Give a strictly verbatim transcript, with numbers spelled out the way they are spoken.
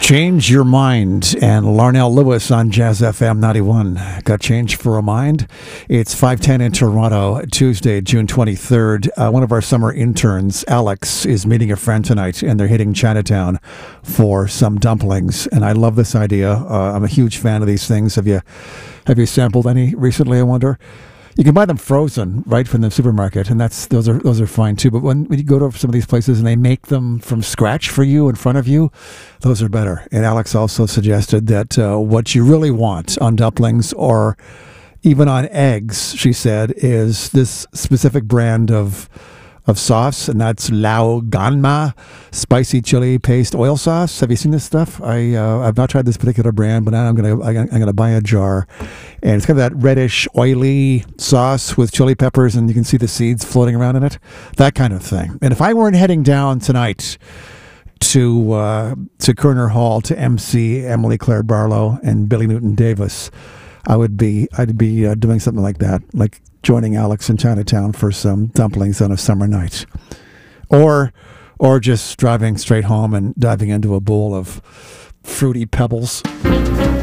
Change Your Mind and Larnell Lewis on Jazz F M ninety-one. Got change for a mind? It's five ten in Toronto, Tuesday, June twenty-third. Uh, one of our summer interns, Alex, is meeting a friend tonight, and they're hitting Chinatown for some dumplings. And I love this idea. Uh, I'm a huge fan of these things. Have you, have you sampled any recently, I wonder? You can buy them frozen, right, from the supermarket, and that's those are those are fine too. But when, when you go to some of these places and they make them from scratch for you in front of you, those are better. And Alex also suggested that uh, what you really want on dumplings or even on eggs, she said, is this specific brand of of sauce, and that's Lao Ganma spicy chili paste oil sauce. Have you seen this stuff? I uh, I've not tried this particular brand, but now I'm gonna I'm gonna buy a jar, and it's got that reddish oily sauce with chili peppers, and you can see the seeds floating around in it, that kind of thing. And if I weren't heading down tonight to uh, to Kerner Hall to M C Emily Claire Barlow and Billy Newton Davis, I would be I'd be uh, doing something like that, like joining Alex in Chinatown for some dumplings on a summer night, or or just driving straight home and diving into a bowl of fruity pebbles.